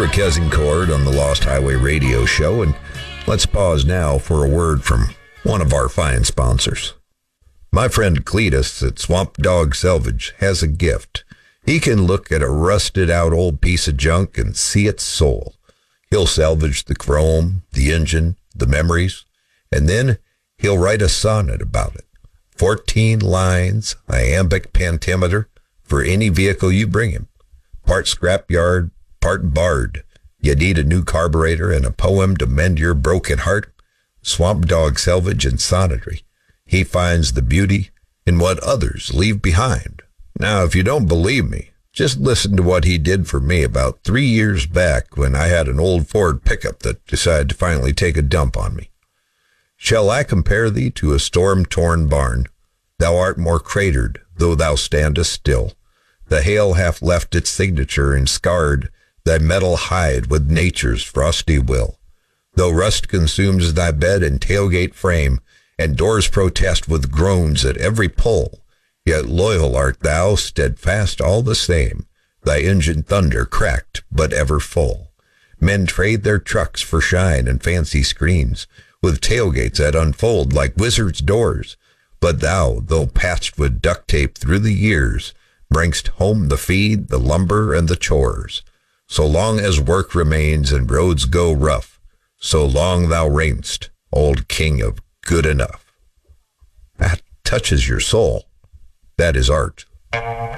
Eric Hesincord on the Lost Highway Radio Show, and let's pause now for a word from one of our fine sponsors. My friend Cletus at Swamp Dog Salvage has a gift. He can look at a rusted-out old piece of junk and see its soul. He'll salvage the chrome, the engine, the memories, and then he'll write a sonnet about it. 14 lines, iambic pentameter, for any vehicle you bring him. Part scrapyard, part bard. You need a new carburetor and a poem to mend your broken heart? Swamp Dog Salvage and Sonnery. He finds the beauty in what others leave behind. Now, if you don't believe me, just listen to what he did for me about 3 years back when I had an old Ford pickup that decided to finally take a dump on me. Shall I compare thee to a storm-torn barn? Thou art more cratered, though thou standest still. The hail hath left its signature and scarred thy metal hide with nature's frosty will. Though rust consumes thy bed and tailgate frame, and doors protest with groans at every pull, yet loyal art thou, steadfast all the same, thy engine thunder cracked but ever full. Men trade their trucks for shine and fancy screens, with tailgates that unfold like wizards' doors, but thou, though patched with duct tape through the years, bringst home the feed, the lumber, and the chores. So long as work remains and roads go rough, so long thou reignst, old king of good enough. That touches your soul. That is art.